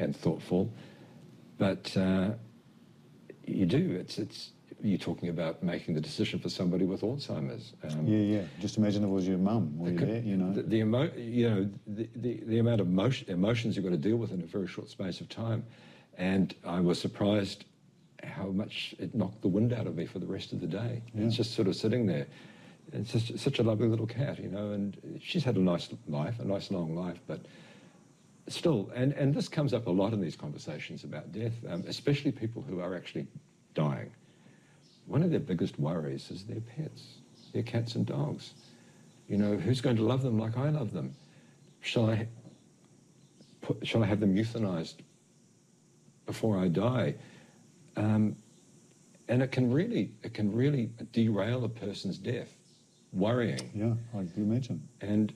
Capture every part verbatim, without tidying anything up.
and thoughtful. But uh, you do. It's it's you're talking about making the decision for somebody with Alzheimer's. Um, yeah, yeah. Just imagine it was your mum or your dad. You know, the, the emo you know the, the the amount of motion, emotions you've got to deal with in a very short space of time, and I was surprised how much it knocked the wind out of me for the rest of the day. Yeah. It's just sort of sitting there. It's just such a lovely little cat, you know, and she's had a nice life, a nice long life, but still, and, and this comes up a lot in these conversations about death, um, especially people who are actually dying. One of their biggest worries is their pets, their cats and dogs. You know, who's going to love them like I love them? Shall I, put, shall I have them euthanized before I die? Um, and it can really, it can really derail a person's death, worrying. Yeah, I can imagine. And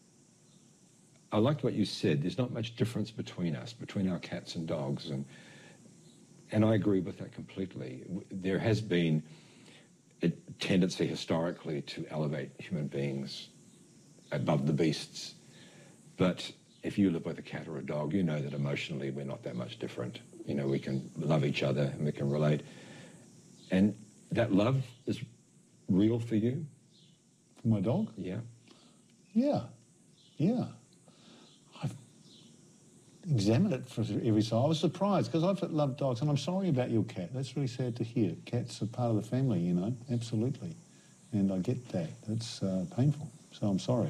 I liked what you said. There's not much difference between us, between our cats and dogs, and and I agree with that completely. There has been a tendency historically to elevate human beings above the beasts, but if you live with a cat or a dog, you know that emotionally we're not that much different. You know, we can love each other and we can relate. And that love is real for you? For my dog? Yeah. Yeah. Yeah. I've examined it for every side. I was surprised because I've loved dogs, and I'm sorry about your cat. That's really sad to hear. Cats are part of the family, you know, absolutely. And I get that. It's uh, painful, so I'm sorry.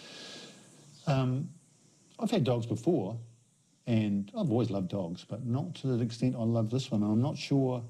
Um, I've had dogs before, and I've always loved dogs, but not to the extent I love this one. And I'm not sure,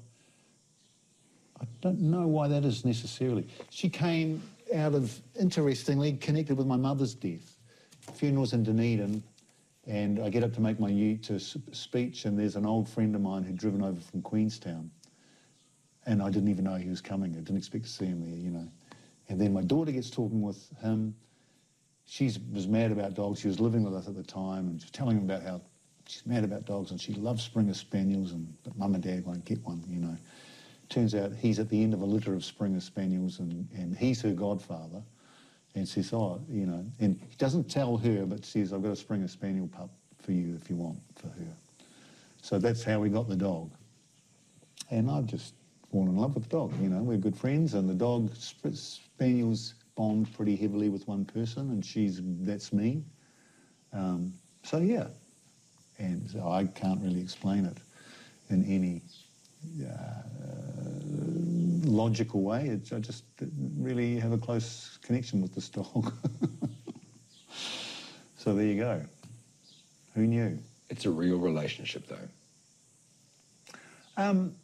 I don't know why that is necessarily. She came out of, interestingly, connected with my mother's death. Funeral's in Dunedin, and I get up to make my Ute speech, and there's an old friend of mine who'd driven over from Queenstown, and I didn't even know he was coming. I didn't expect to see him there, you know. And then my daughter gets talking with him. She was mad about dogs. She was living with us at the time, and she was telling him about how she's mad about dogs, and she loves Springer Spaniels, and but Mum and Dad won't get one, you know. Turns out he's at the end of a litter of Springer Spaniels, and, and he's her godfather, and says, oh, you know, and he doesn't tell her, but says, I've got a Springer Spaniel pup for you if you want, for her. So that's how we got the dog. And I've just fallen in love with the dog, you know. We're good friends, and the dog, Spaniels, bond pretty heavily with one person, and she's, that's me. Um, so, yeah. And so I can't really explain it in any uh, logical way. It's, I just really have a close connection with this dog. So there you go. Who knew? It's a real relationship, though. Um,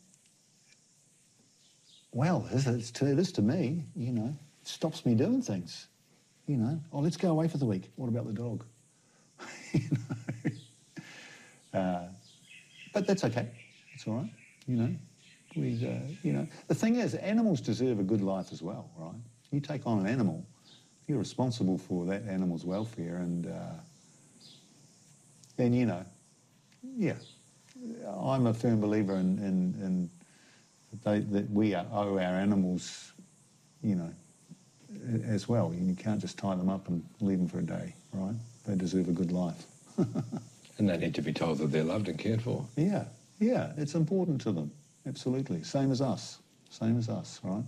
well, it is, to, it is to me, you know. It stops me doing things, you know. Oh, let's go away for the week. What about the dog? You know. Uh, but that's okay. It's all right, you know. We, uh, you know, the thing is, animals deserve a good life as well, right? You take on an animal, you're responsible for that animal's welfare, and uh, then you know, yeah, I'm a firm believer in in, in they, that we are, owe our animals, you know, as well. You can't just tie them up and leave them for a day, right? They deserve a good life. And they need to be told that they're loved and cared for. Yeah, yeah, it's important to them, absolutely. Same as us, same as us, right?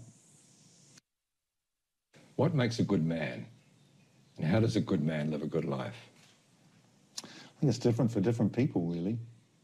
What makes a good man? And how does a good man live a good life? I think it's different for different people, really.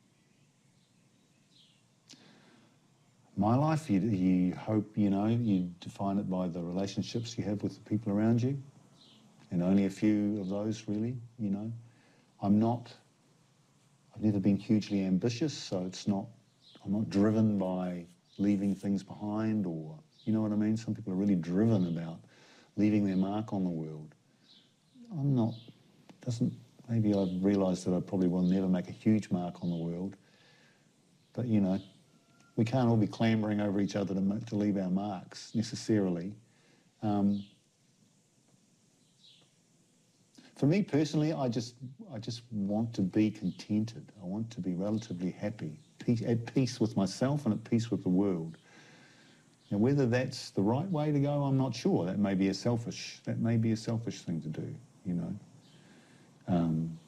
My life, you, you hope, you know, you define it by the relationships you have with the people around you, and only a few of those, really, you know. I'm not... I've never been hugely ambitious, so it's not, I'm not driven by leaving things behind, or, you know what I mean? Some people are really driven about leaving their mark on the world. I'm not, doesn't, maybe I've realised that I probably will never make a huge mark on the world, but, you know, we can't all be clambering over each other to, to leave our marks, necessarily. Um, For me personally, I just, I just want to be contented. I want to be relatively happy, peace, at peace with myself and at peace with the world. Now, whether that's the right way to go, I'm not sure. That may be a selfish, that may be a selfish thing to do, you know. Um,